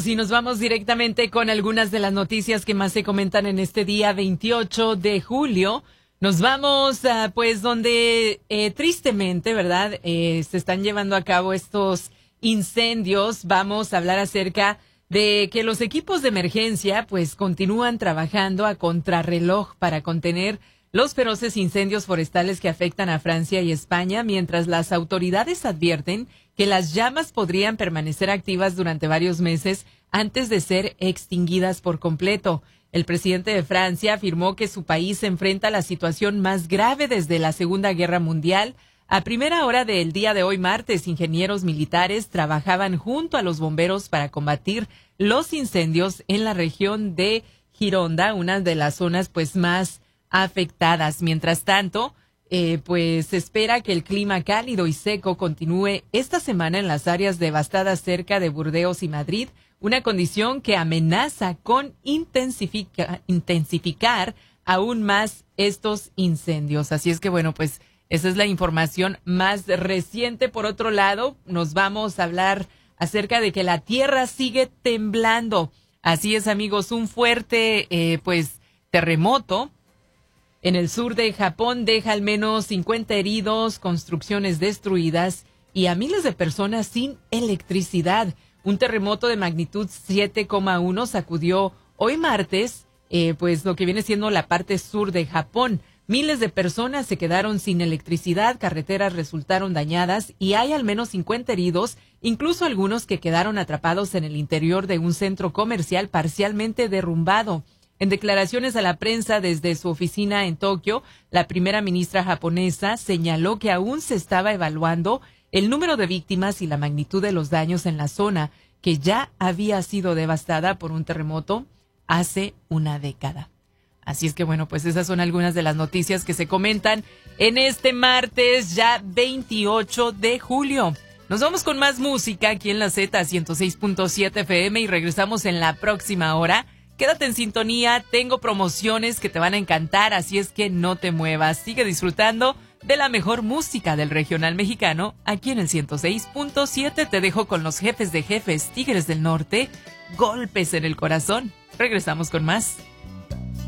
y nos vamos directamente con algunas de las noticias que más se comentan en este día 28 de julio. Nos vamos pues donde tristemente, ¿verdad? Se están llevando a cabo estos incendios. Vamos a hablar acerca de que los equipos de emergencia pues continúan trabajando a contrarreloj para contener los feroces incendios forestales que afectan a Francia y España, mientras las autoridades advierten que las llamas podrían permanecer activas durante varios meses antes de ser extinguidas por completo. El presidente de Francia afirmó que su país enfrenta la situación más grave desde la Segunda Guerra Mundial. A primera hora del día de hoy, martes, ingenieros militares trabajaban junto a los bomberos para combatir los incendios en la región de Gironda, una de las zonas pues más afectadas. Mientras tanto, pues se espera que el clima cálido y seco continúe esta semana en las áreas devastadas cerca de Burdeos y Madrid, una condición que amenaza con intensificar aún más estos incendios. Así es que bueno, pues esa es la información más reciente. Por otro lado, nos vamos a hablar acerca de que la tierra sigue temblando. Así es, amigos, un fuerte terremoto en el sur de Japón deja al menos 50 heridos, construcciones destruidas y a miles de personas sin electricidad. Un terremoto de magnitud 7,1 sacudió hoy martes, pues lo que viene siendo la parte sur de Japón. Miles de personas se quedaron sin electricidad, carreteras resultaron dañadas y hay al menos 50 heridos, incluso algunos que quedaron atrapados en el interior de un centro comercial parcialmente derrumbado. En declaraciones a la prensa desde su oficina en Tokio, la primera ministra japonesa señaló que aún se estaba evaluando el número de víctimas y la magnitud de los daños en la zona, que ya había sido devastada por un terremoto hace una década. Así es que bueno, pues esas son algunas de las noticias que se comentan en este martes ya 28 de julio. Nos vamos con más música aquí en la Z 106.7 FM y regresamos en la próxima hora. Quédate en sintonía, tengo promociones que te van a encantar, así es que no te muevas. Sigue disfrutando de la mejor música del regional mexicano aquí en el 106.7. Te dejo con los jefes de jefes, Tigres del Norte, Golpes en el Corazón. Regresamos con más.